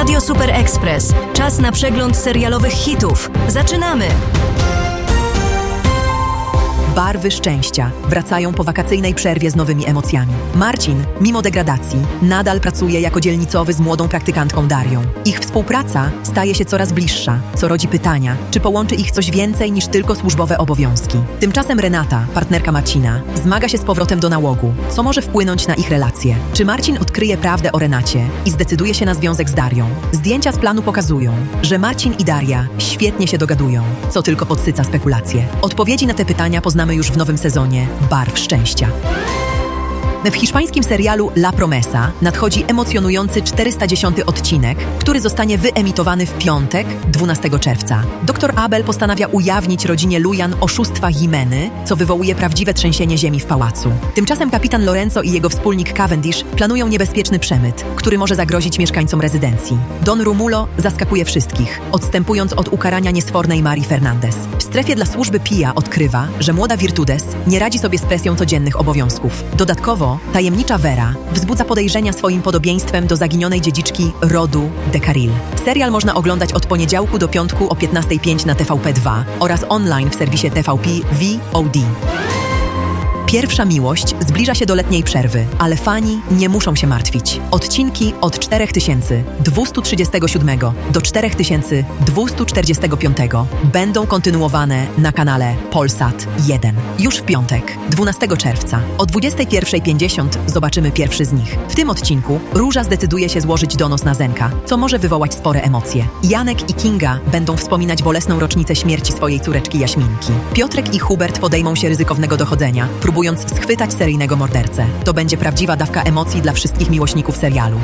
Radio Super Express. Czas na przegląd serialowych hitów. Zaczynamy! Barwy szczęścia wracają po wakacyjnej przerwie z nowymi emocjami. Marcin, mimo degradacji, nadal pracuje jako dzielnicowy z młodą praktykantką Darią. Ich współpraca staje się coraz bliższa, co rodzi pytania, czy połączy ich coś więcej niż tylko służbowe obowiązki. Tymczasem Renata, partnerka Marcina, zmaga się z powrotem do nałogu, co może wpłynąć na ich relacje. Czy Marcin odkryje prawdę o Renacie i zdecyduje się na związek z Darią? Zdjęcia z planu pokazują, że Marcin i Daria świetnie się dogadują, co tylko podsyca spekulacje. Odpowiedzi na te pytania poznamy już w nowym sezonie Barw szczęścia. W hiszpańskim serialu La Promesa nadchodzi emocjonujący 410 odcinek, który zostanie wyemitowany w piątek, 12 czerwca. Dr Abel postanawia ujawnić rodzinie Lujan oszustwa Jimeny, co wywołuje prawdziwe trzęsienie ziemi w pałacu. Tymczasem kapitan Lorenzo i jego wspólnik Cavendish planują niebezpieczny przemyt, który może zagrozić mieszkańcom rezydencji. Don Rumulo zaskakuje wszystkich, odstępując od ukarania niesfornej Marii Fernandez. W strefie dla służby Pia odkrywa, że młoda Virtudes nie radzi sobie z presją codziennych obowiązków. Dodatkowo tajemnicza Vera wzbudza podejrzenia swoim podobieństwem do zaginionej dziedziczki rodu de Carril. Serial można oglądać od poniedziałku do piątku o 15:05 na TVP2 oraz online w serwisie TVP VOD. Pierwsza miłość zbliża się do letniej przerwy, ale fani nie muszą się martwić. Odcinki od 4237 do 4245 będą kontynuowane na kanale Polsat 1. Już w piątek, 12 czerwca, o 21:50 zobaczymy pierwszy z nich. W tym odcinku Róża zdecyduje się złożyć donos na Zenka, co może wywołać spore emocje. Janek i Kinga będą wspominać bolesną rocznicę śmierci swojej córeczki Jaśminki. Piotrek i Hubert podejmą się ryzykownego dochodzenia, próbując schwytać seryjnego mordercę. To będzie prawdziwa dawka emocji dla wszystkich miłośników serialu.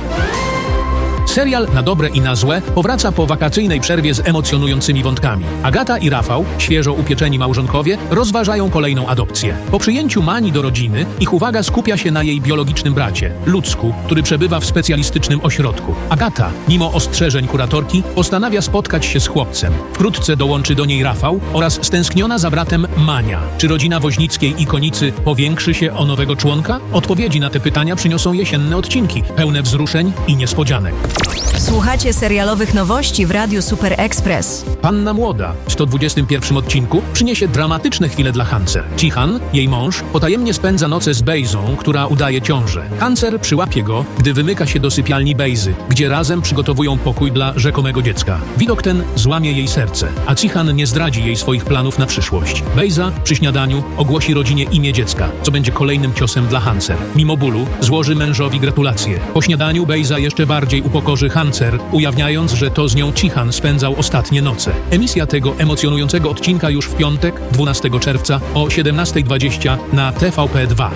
Serial Na dobre i na złe powraca po wakacyjnej przerwie z emocjonującymi wątkami. Agata i Rafał, świeżo upieczeni małżonkowie, rozważają kolejną adopcję. Po przyjęciu Mani do rodziny, ich uwaga skupia się na jej biologicznym bracie, Lucku, który przebywa w specjalistycznym ośrodku. Agata, mimo ostrzeżeń kuratorki, postanawia spotkać się z chłopcem. Wkrótce dołączy do niej Rafał oraz stęskniona za bratem Mania. Czy rodzina Woźnickiej i Konicy powiększy się o nowego członka? Odpowiedzi na te pytania przyniosą jesienne odcinki, pełne wzruszeń i niespodzianek. Słuchacie serialowych nowości w Radiu Super Express. Panna Młoda w 121 odcinku przyniesie dramatyczne chwile dla Hancer. Cihan, jej mąż, potajemnie spędza noce z Bejzą, która udaje ciążę. Hancer przyłapie go, gdy wymyka się do sypialni Bejzy, gdzie razem przygotowują pokój dla rzekomego dziecka. Widok ten złamie jej serce, a Cihan nie zdradzi jej swoich planów na przyszłość. Bejza przy śniadaniu ogłosi rodzinie imię dziecka, co będzie kolejnym ciosem dla Hancer. Mimo bólu złoży mężowi gratulacje. Po śniadaniu Bejza jeszcze bardziej upokorzy Hancer, ujawniając, że to z nią Cihan spędzał ostatnie noce. Emisja tego emocjonującego odcinka już w piątek, 12 czerwca o 17:20 na TVP2.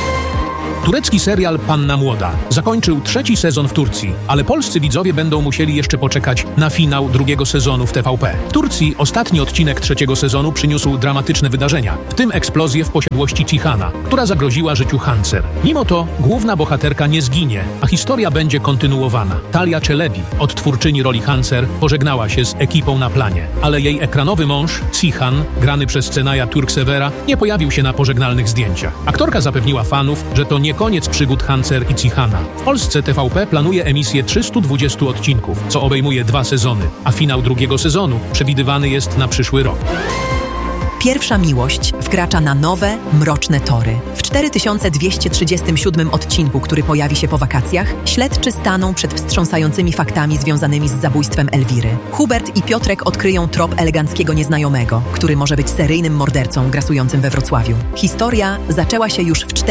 Turecki serial Panna Młoda zakończył trzeci sezon w Turcji, ale polscy widzowie będą musieli jeszcze poczekać na finał drugiego sezonu w TVP. W Turcji ostatni odcinek trzeciego sezonu przyniósł dramatyczne wydarzenia, w tym eksplozję w posiadłości Cihana, która zagroziła życiu Hancer. Mimo to główna bohaterka nie zginie, a historia będzie kontynuowana. Talia Czelebi, odtwórczyni roli Hancer, pożegnała się z ekipą na planie, ale jej ekranowy mąż, Cihan, grany przez Cenaja Turksevera, nie pojawił się na pożegnalnych zdjęciach. Aktorka zapewniła fanów, że to nie koniec przygód Hancer i Cihana. W Polsce TVP planuje emisję 320 odcinków, co obejmuje 2 sezony, a finał drugiego sezonu przewidywany jest na przyszły rok. Pierwsza miłość wkracza na nowe, mroczne tory. W 4237 odcinku, który pojawi się po wakacjach, śledczy staną przed wstrząsającymi faktami związanymi z zabójstwem Elwiry. Hubert i Piotrek odkryją trop eleganckiego nieznajomego, który może być seryjnym mordercą grasującym we Wrocławiu. Historia zaczęła się już w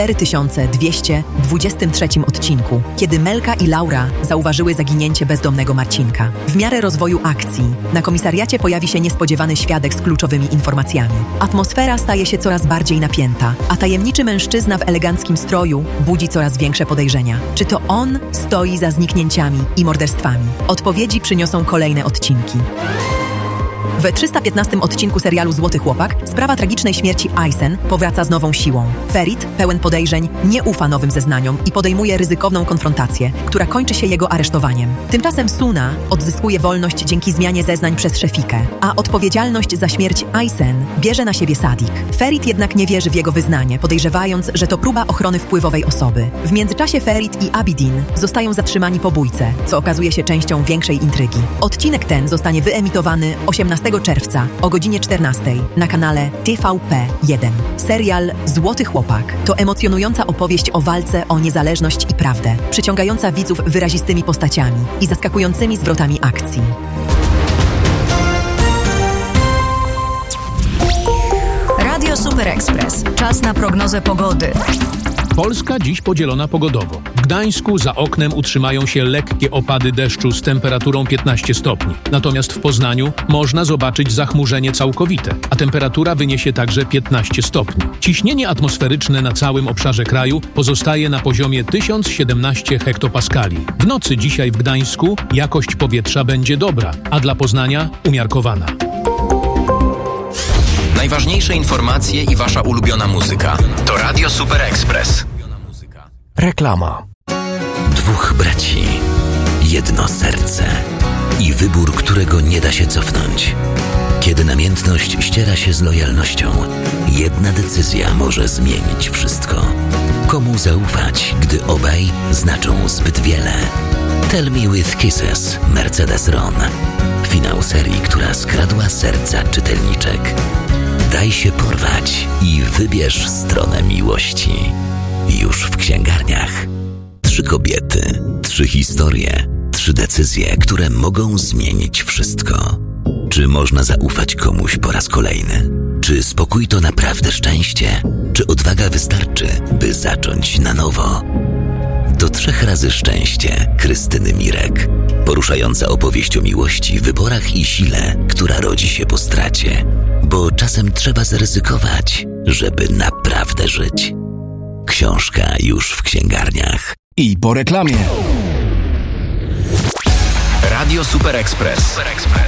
4223 odcinku, kiedy Melka i Laura zauważyły zaginięcie bezdomnego Marcinka. W miarę rozwoju akcji na komisariacie pojawi się niespodziewany świadek z kluczowymi informacjami. Atmosfera staje się coraz bardziej napięta, a tajemniczy mężczyzna w eleganckim stroju budzi coraz większe podejrzenia. Czy to on stoi za zniknięciami i morderstwami? Odpowiedzi przyniosą kolejne odcinki. W 315 odcinku serialu Złoty Chłopak sprawa tragicznej śmierci Aysen powraca z nową siłą. Ferit, pełen podejrzeń, nie ufa nowym zeznaniom i podejmuje ryzykowną konfrontację, która kończy się jego aresztowaniem. Tymczasem Suna odzyskuje wolność dzięki zmianie zeznań przez Szefikę, a odpowiedzialność za śmierć Aysen bierze na siebie Sadik. Ferit jednak nie wierzy w jego wyznanie, podejrzewając, że to próba ochrony wpływowej osoby. W międzyczasie Ferit i Abidin zostają zatrzymani po bójce, co okazuje się częścią większej intrygi. Odcinek ten zostanie wyemitowany 18 czerwca o godzinie 14 na kanale TVP1. Serial Złoty Chłopak to emocjonująca opowieść o walce o niezależność i prawdę, przyciągająca widzów wyrazistymi postaciami i zaskakującymi zwrotami akcji. Radio Super Express. Czas na prognozę pogody. Polska dziś podzielona pogodowo. W Gdańsku za oknem utrzymają się lekkie opady deszczu z temperaturą 15 stopni. Natomiast w Poznaniu można zobaczyć zachmurzenie całkowite, a temperatura wyniesie także 15 stopni. Ciśnienie atmosferyczne na całym obszarze kraju pozostaje na poziomie 1017 hektopaskali. W nocy dzisiaj w Gdańsku jakość powietrza będzie dobra, a dla Poznania umiarkowana. Najważniejsze informacje i wasza ulubiona muzyka to Radio Super Express. Reklama. Dwóch braci, jedno serce i wybór, którego nie da się cofnąć. Kiedy namiętność ściera się z lojalnością, jedna decyzja może zmienić wszystko. Komu zaufać, gdy obaj znaczą zbyt wiele? Tell Me With Kisses, Mercedes Ron. Finał serii, która skradła serca czytelniczek. Daj się porwać i wybierz stronę miłości. Już w księgarniach. 3 kobiety, 3 historie, 3 decyzje, które mogą zmienić wszystko. Czy można zaufać komuś po raz kolejny? Czy spokój to naprawdę szczęście? Czy odwaga wystarczy, by zacząć na nowo? Do 3 razy szczęście Krystyny Mirek. Poruszająca opowieść o miłości, wyborach i sile, która rodzi się po stracie. Bo czasem trzeba zaryzykować, żeby naprawdę żyć. Książka już w księgarniach. I po reklamie. Radio Super Express.